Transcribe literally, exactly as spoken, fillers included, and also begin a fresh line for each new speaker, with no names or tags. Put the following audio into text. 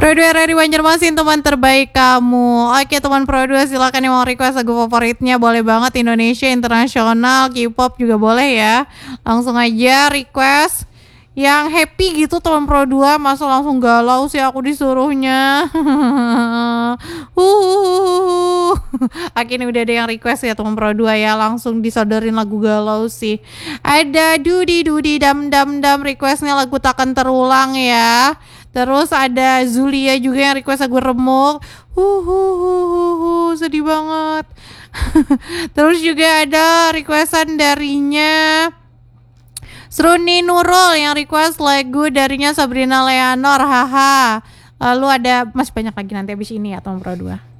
Pro dua R R I Banjarmasin, teman terbaik kamu. Oke teman Pro dua, silakan yang mau request lagu favoritnya boleh banget, Indonesia, internasional, K-pop juga boleh ya. Langsung aja request yang happy gitu teman Pro dua, masa langsung galau sih aku disuruhnya. Huhuhuhu. Oke, ini udah ada yang request ya teman Pro dua ya, langsung disodorin lagu galau sih. Ada Dudi Dudi Dam Dam Dam, requestnya lagu Takkan Terulang ya. Terus ada Zulia juga yang request lagu Remuk. Huhuhuhu, sedih banget. Terus juga ada requestan darinya Sruni Nurul yang request lagu darinya Sabrina Leonor, haha. Lalu ada masih banyak lagi nanti abis ini ya teman Pro dua.